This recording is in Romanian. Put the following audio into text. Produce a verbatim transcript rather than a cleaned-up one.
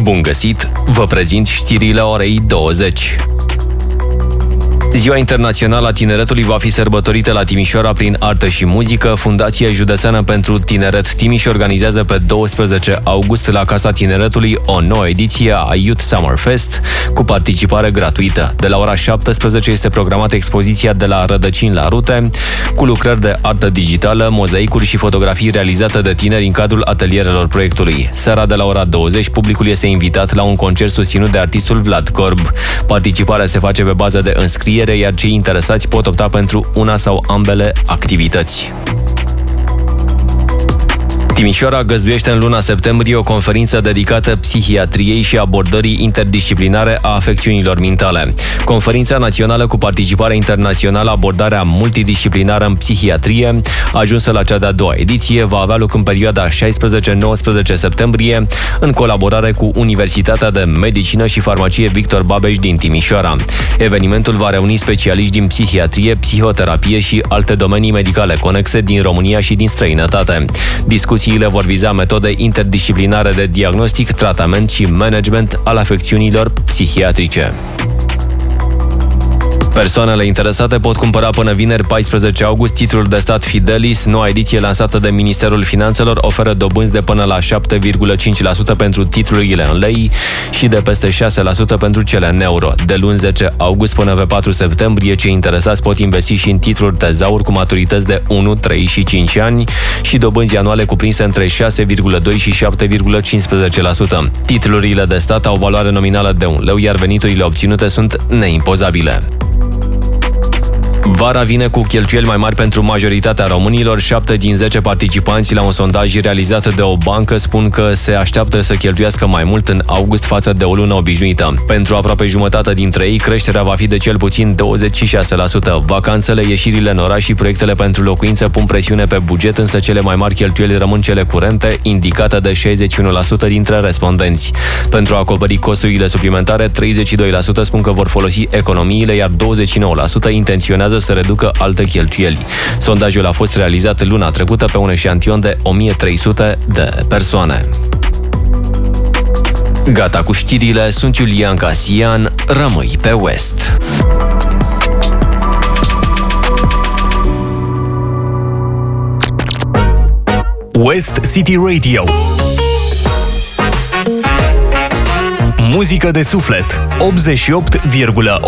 Bun găsit! Vă prezint știrile orei douăzeci. Ziua Internațională a Tineretului va fi sărbătorită la Timișoara prin artă și muzică. Fundația Județeană pentru Tineret Timiș organizează pe douăsprezece august la Casa Tineretului o nouă ediție a Youth Summer Fest cu participare gratuită. De la ora șaptesprezece este programată expoziția De la rădăcini la rute, cu lucrări de artă digitală, mozaicuri și fotografii realizate de tineri în cadrul atelierelor proiectului. Seara de la ora douăzeci, publicul este invitat la un concert susținut de artistul Vlad Corb. Participarea se face pe bază de înscriere, iar cei interesați pot opta pentru una sau ambele activități. Timișoara găzduiește în luna septembrie o conferință dedicată psihiatriei și abordării interdisciplinare a afecțiunilor mentale. Conferința națională cu participare internațională, abordarea multidisciplinară în psihiatrie, ajunsă la cea de-a doua ediție, va avea loc în perioada șaisprezece nouăsprezece septembrie, în colaborare cu Universitatea de Medicină și Farmacie Victor Babeș din Timișoara. Evenimentul va reuni specialiști din psihiatrie, psihoterapie și alte domenii medicale conexe din România și din străinătate. Discuții Discuțiile vor viza metode interdisciplinare de diagnostic, tratament și management al afecțiunilor psihiatrice. Persoanele interesate pot cumpăra până vineri paisprezece august titlul de stat Fidelis. Noua ediție lansată de Ministerul Finanțelor oferă dobânzi de până la șapte virgulă cinci la sută pentru titlurile în lei și de peste șase la sută pentru cele în euro. De luni zece august până pe patru septembrie, cei interesați pot investi și în titluri tezaur cu maturități de unu, trei și cinci ani și dobânzi anuale cuprinse între șase virgulă doi și șapte virgulă cincisprezece la sută. Titlurile de stat au valoare nominală de un leu, iar veniturile obținute sunt neimpozabile. Vara vine cu cheltuieli mai mari pentru majoritatea românilor. șapte din zece participanți la un sondaj realizat de o bancă spun că se așteaptă să cheltuiască mai mult în august față de o lună obișnuită. Pentru aproape jumătate dintre ei, creșterea va fi de cel puțin douăzeci și șase la sută. Vacanțele, ieșirile în oraș și proiectele pentru locuințe pun presiune pe buget, însă cele mai mari cheltuieli rămân cele curente, indicate de șaizeci și unu la sută dintre respondenți. Pentru a acoperi costurile suplimentare, treizeci și doi la sută spun că vor folosi economiile, iar douăzeci și nouă la sută intenționează să reducă alte cheltuieli. Sondajul a fost realizat luna trecută pe un eșantion de o mie trei sute de persoane. Gata cu știrile, sunt Iulian Casian, rămâi pe West. West City Radio. Muzică de suflet optzeci și opt virgulă